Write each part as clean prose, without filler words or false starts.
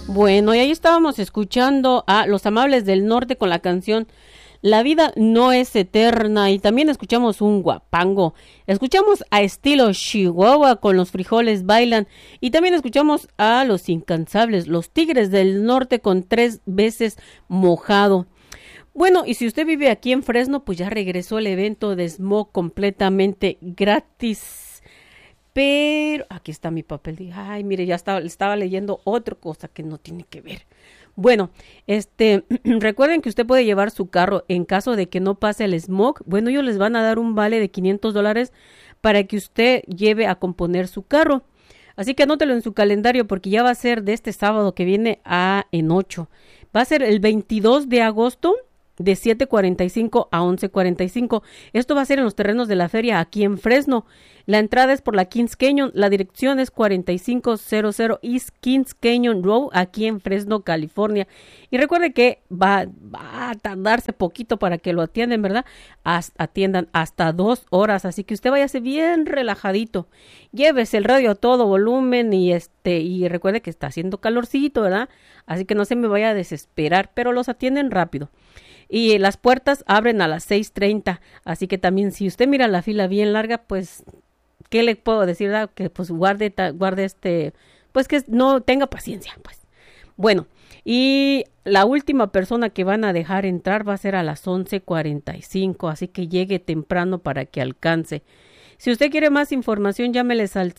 Bueno, y ahí estábamos escuchando a Los Amables del Norte con la canción La vida no es eterna, y también escuchamos un guapango. Escuchamos a Estilo Chihuahua con Los Frijoles Bailan, y también escuchamos a Los Incansables, Los Tigres del Norte con 3 veces mojado. Bueno, y si usted vive aquí en Fresno, pues ya regresó el evento de Smog completamente gratis. Pero aquí está mi papel. Ay, mire, ya estaba leyendo otra cosa que no tiene que ver. Bueno, recuerden que usted puede llevar su carro en caso de que no pase el smog. Bueno, ellos les van a dar un vale de $500 para que usted lleve a componer su carro. Así que anótelo en su calendario porque ya va a ser de este sábado que viene en 8. Va a ser el 22 de agosto de 7:45 a 11:45. Esto va a ser en los terrenos de la feria aquí en Fresno. La entrada es por la Kings Canyon. La dirección es 4500 East Kings Canyon Road aquí en Fresno, California. Y recuerde que va a tardarse poquito para que lo atiendan, ¿verdad? Atiendan hasta 2 horas. Así que usted váyase bien relajadito. Llévese el radio a todo volumen y recuerde que está haciendo calorcito, ¿verdad? Así que no se me vaya a desesperar, pero los atienden rápido. Y las puertas abren a las 6:30, así que también si usted mira la fila bien larga, pues, ¿qué le puedo decir? ¿Verdad? Que pues guarde pues que no tenga paciencia, pues. Bueno, y la última persona que van a dejar entrar va a ser a las 11:45, así que llegue temprano para que alcance. Si usted quiere más información, llámeles al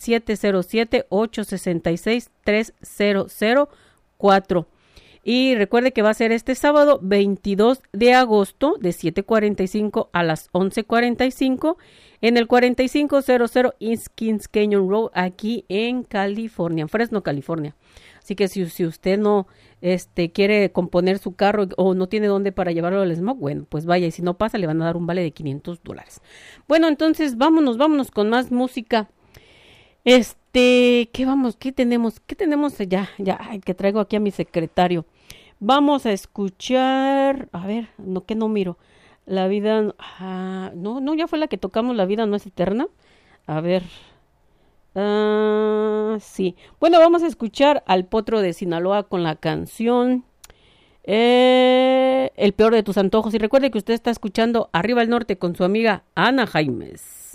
707-866-3004. Y recuerde que va a ser este sábado 22 de agosto de 7:45 a las 11:45 en el 4500 East Kings Canyon Road aquí en California, Fresno, California. Así que si usted no quiere componer su carro o no tiene dónde para llevarlo al smog, bueno, pues vaya, y si no pasa le van a dar un vale de $500. Bueno, entonces vámonos con más música. ¿Qué tenemos? ¿Qué tenemos ya, que traigo aquí a mi secretario? Vamos a escuchar, a ver, que no miro. La vida, no, ya fue la que tocamos, La vida no es eterna. A ver, sí. Bueno, vamos a escuchar al Potro de Sinaloa con la canción El peor de tus antojos. Y recuerde que usted está escuchando Arriba el Norte con su amiga Ana Jaimes.